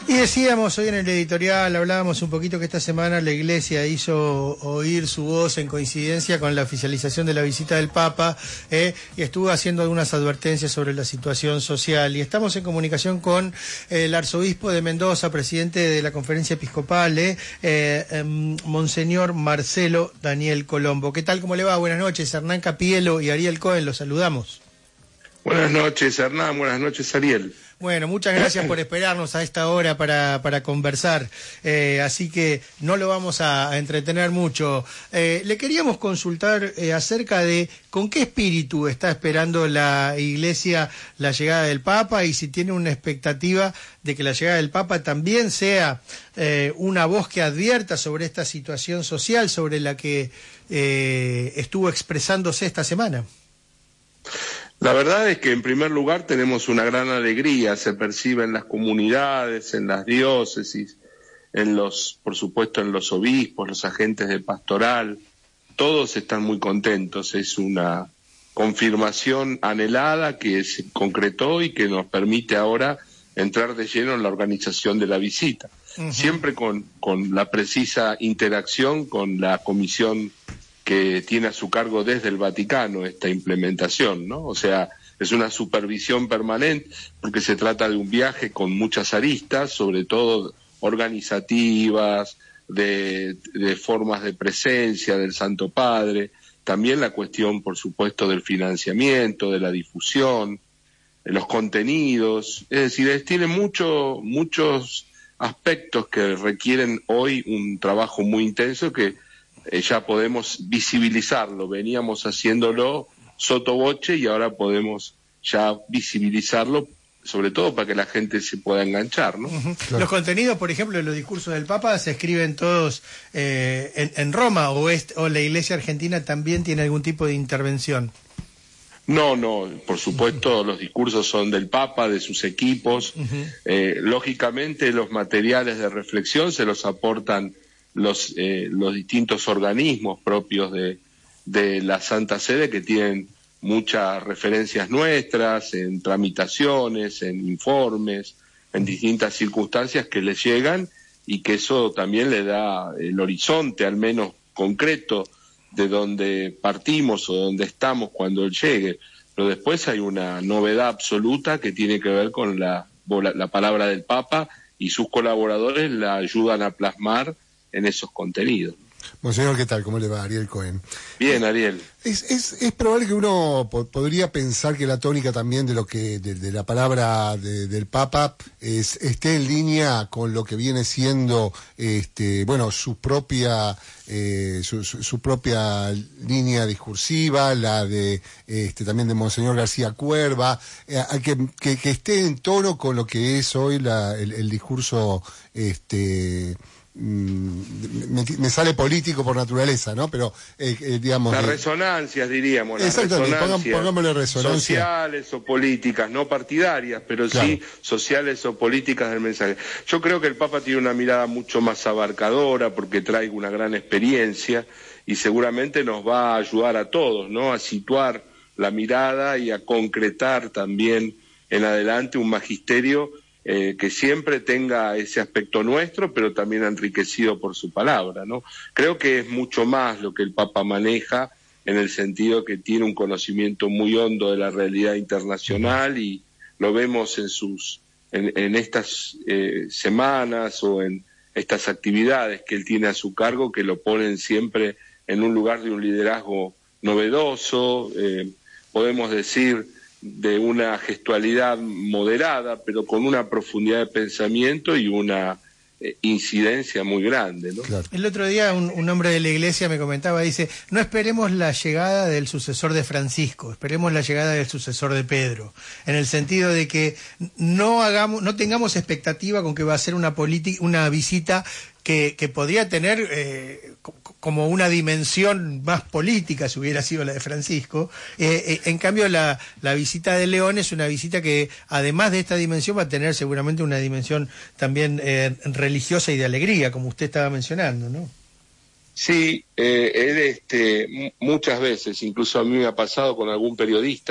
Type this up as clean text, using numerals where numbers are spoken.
Y decíamos hoy en el editorial, hablábamos un poquito que esta semana la Iglesia hizo oír su voz en coincidencia con la oficialización de la visita del Papa, y estuvo haciendo algunas advertencias sobre la situación social. Y estamos en comunicación con el arzobispo de Mendoza, presidente de la Conferencia Episcopal, Monseñor Marcelo Daniel Colombo. ¿Qué tal? ¿Cómo le va? Buenas noches. Hernán Capielo y Ariel Cohen, los saludamos. Buenas noches, Hernán. Buenas noches, Ariel. Bueno, muchas gracias por esperarnos a esta hora para conversar, así que no lo vamos a entretener mucho. Le queríamos consultar acerca de con qué espíritu está esperando la Iglesia la llegada del Papa y si tiene una expectativa de que la llegada del Papa también sea una voz que advierta sobre esta situación social sobre la que estuvo expresándose esta semana. La verdad es que en primer lugar tenemos una gran alegría, se percibe en las comunidades, en las diócesis, por supuesto en los obispos, los agentes de pastoral, todos están muy contentos, es una confirmación anhelada que se concretó y que nos permite ahora entrar de lleno en la organización de la visita, siempre con la precisa interacción con la comisión que tiene a su cargo desde el Vaticano esta implementación, ¿no? O sea, es una supervisión permanente porque se trata de un viaje con muchas aristas, sobre todo organizativas, de formas de presencia del Santo Padre, también la cuestión, por supuesto, del financiamiento, de la difusión, de los contenidos, es decir, tiene muchos aspectos que requieren hoy un trabajo muy intenso que ya podemos visibilizarlo, veníamos haciéndolo sottovoce y ahora podemos ya visibilizarlo, sobre todo para que la gente se pueda enganchar, ¿no? Claro. Los contenidos, por ejemplo, de los discursos del Papa se escriben todos en Roma o la Iglesia Argentina también tiene algún tipo de intervención. No, por supuesto los discursos son del Papa, de sus equipos, lógicamente los materiales de reflexión se los aportan los distintos organismos propios de la Santa Sede que tienen muchas referencias nuestras en tramitaciones, en informes, en distintas circunstancias que les llegan y que eso también le da el horizonte al menos concreto de donde partimos o donde estamos cuando él llegue. Pero después hay una novedad absoluta que tiene que ver con la palabra del Papa y sus colaboradores la ayudan a plasmar en esos contenidos. Monseñor, ¿qué tal? ¿Cómo le va? Ariel Cohen. Bien, Ariel. Es probable que uno podría pensar que la tónica también de lo que de la palabra del Papa esté en línea con lo que viene siendo su propia línea discursiva, la de también de Monseñor García Cuerva, que esté en tono con lo que es hoy el discurso me sale político por naturaleza, ¿no? Pero digamos las resonancias, diríamos, las resonancias, pongámosle resonancia, sociales o políticas, no partidarias, pero claro, sí sociales o políticas del mensaje. Yo creo que el Papa tiene una mirada mucho más abarcadora porque trae una gran experiencia y seguramente nos va a ayudar a todos, ¿no? A situar la mirada y a concretar también en adelante un magisterio que siempre tenga ese aspecto nuestro, pero también enriquecido por su palabra, ¿no? Creo que es mucho más lo que el Papa maneja, en el sentido que tiene un conocimiento muy hondo de la realidad internacional y lo vemos en estas semanas o en estas actividades que él tiene a su cargo, que lo ponen siempre en un lugar de un liderazgo novedoso, podemos decir de una gestualidad moderada, pero con una profundidad de pensamiento y una incidencia muy grande, ¿no? Claro. El otro día un hombre de la Iglesia me comentaba, dice, no esperemos la llegada del sucesor de Francisco, esperemos la llegada del sucesor de Pedro, en el sentido de que no tengamos expectativa con que va a ser una visita que podría tener como una dimensión más política si hubiera sido la de Francisco. En cambio la visita de León es una visita que además de esta dimensión va a tener seguramente una dimensión también religiosa y de alegría, como usted estaba mencionando, ¿no? Sí, él muchas veces, incluso a mí me ha pasado con algún periodista